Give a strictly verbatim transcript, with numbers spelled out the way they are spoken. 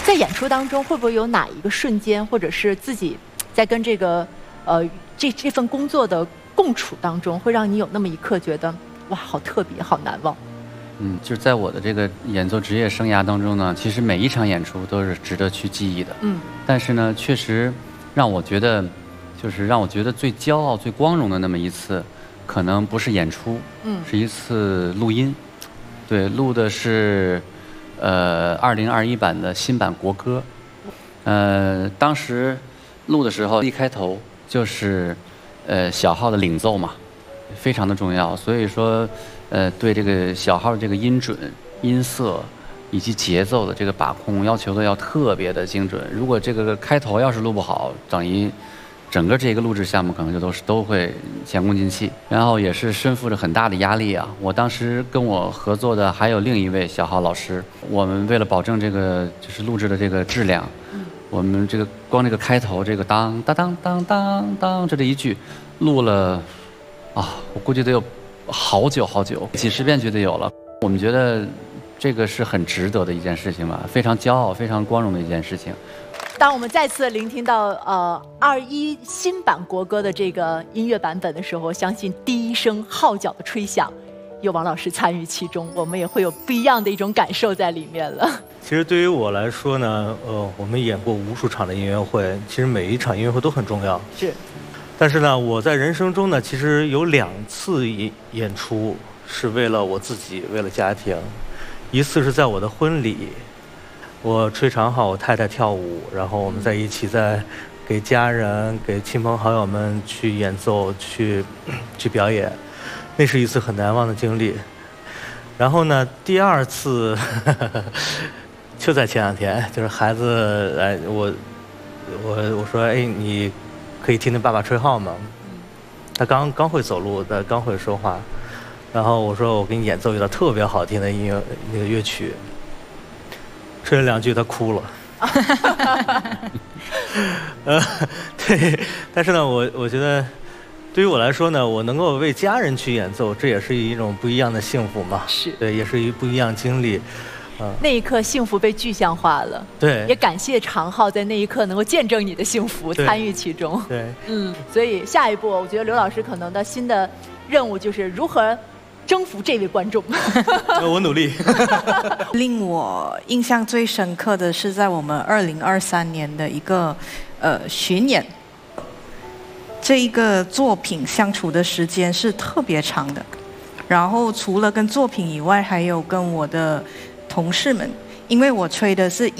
在演出当中，会不会有哪一个瞬间，或者是自己在跟这个呃这这份工作的共处当中，会让你有那么一刻觉得哇，好特别，好难忘？ 嗯，就是在我的这个演奏职业生涯当中呢，其实每一场演出都是值得去记忆的。嗯，但是呢，确实让我觉得，就是让我觉得最骄傲、最光荣的那么一次，可能不是演出，嗯，是一次录音。对，录的是呃二零二一版的新版国歌。呃，当时录的时候，一开头就是呃小号的领奏嘛，非常的重要，所以说。呃，对这个小号这个音准、音色以及节奏的这个把控要求的要特别的精准。如果这个开头要是录不好，等于整个这个录制项目可能就都是都会前功尽弃。然后也是身负着很大的压力啊。我当时跟我合作的还有另一位小号老师，我们为了保证这个就是录制的这个质量，我们这个光这个开头这个当当当当当当这这一句录了啊，我估计得有。好久好久，几十遍绝对有了。我们觉得这个是很值得的一件事情吧，非常骄傲、非常光荣的一件事情。 当我们再次聆听到呃二一新版国歌的这个音乐版本的时候，我相信第一声号角的吹响，有王老师参与其中，我们也会有不一样的一种感受在里面了。 其实对于我来说呢，呃，我们演过无数场的音乐会，其实每一场音乐会都很重要。 是。 但是呢，我在人生中呢，其实有两次演演出是为了我自己，为了家庭。一次是在我的婚礼，我吹长号，我太太跳舞，然后我们在一起在给家人、给亲朋好友们去演奏、去去表演，那是一次很难忘的经历。然后呢，第二次呵呵就在前两天，就是孩子来，我我我说，哎，你。可以听听爸爸吹号吗？他刚刚会走路，他刚会说话，然后我说我给你演奏一段特别好听的音乐那个乐曲，吹了两句他哭了。呃，对，但是呢，我我觉得对于我来说呢，我能够为家人去演奏，这也是一种不一样的幸福嘛。 是， 对，也是一不一样经历。 那一刻，幸福被具象化了。 对， 也感谢长号在那一刻能够见证你的幸福，参与其中。 对， 嗯，所以下一步，我觉得刘老师可能的新的任务就是如何征服这位观众。 我努力。 令我印象最深刻的是在我们二零二三年的一个呃巡演，这一个作品相处的时间是特别长的，然后除了跟作品以外，还有跟我的同事们，因为我吹的是